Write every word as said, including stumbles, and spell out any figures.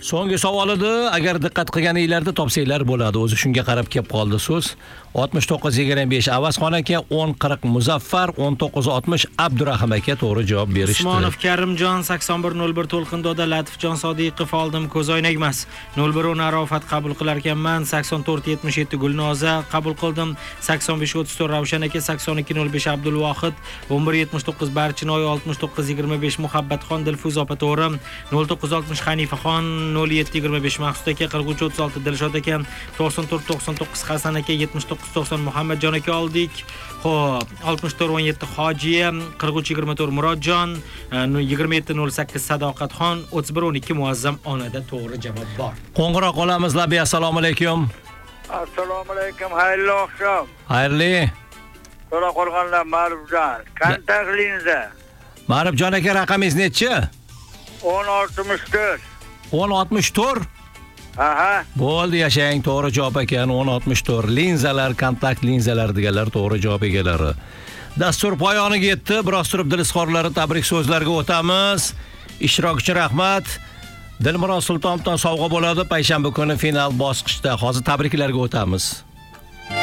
So'nggi savol edi, agar diqqat qilganinglarda topsanglar bo'ladi. O'zi shunga qarab kelib qoldi so'z. oltmish to'qqiz yigirma besh Avazxon aka, o'n qirq Muzaffar, o'n to'qqiz oltmish Abdurahim aka to'g'ri javob berishdi. Usmonov Karimjon sakson bir nol bir To'lqindoda Latifjon Sodiqov oldim ko'zoynak emas. nol bir o'n Arofat qabul qilar ekanman. sakson to'rt yetmish yetti Gulnoza qabul qildim. sakson besh o'ttiz to'rt Ravshan aka, sakson ikki nol besh Abdulvohid, o'n bir yetmish to'qqiz Barchinoy, oltmish to'qqiz yigirma besh Muhabbatxon Dilfuz opa to'g'ri. nol to'qqiz oltmish Hanifaxon, nol yetti yigirma besh Maqsud aka, qirq uch o'ttiz olti Dilshod aka, to'qson to'rt to'qson to'qqiz Hasan aka, yetmish to'qqiz to'qson Muhammadjon aka oldik. Xo'p, oltmish to'rt o'n yetti Hojiya, qirq uch yigirma to'rt Murodjon, yigirma yetti nol sakkiz Sadoqatxon, o'ttiz bir o'n ikki Muazzam onada to'g'ri javob bor. Qo'ng'iroq olamiz, Labi, assalomu alaykum. Assalomu alaykum, xayrli oqshom. Xayrli. To'raqo'rg'ondan Ma'rufjon. Kontakt linza. Ma'rufjon aka, raqamingiz nechi? o'n oltmish to'rt. o'n oltmish to'rt. Aha. Bo'ldi, yashang, to'g'ri javob ekan. o'n oltmish to'rt linzalar, kontakt linzalar deganlar to'g'ri javob egalari. Dastur poyoniga yetdi. Biroz turib dil izhorlari, tabrik so'zlariga o'tamiz. Ishtirok uchun rahmat. Dilmurod Sultonovdan sovg'a bo'ladi payshanba kuni final bosqichda. Hozir tabriklarga o'tamiz.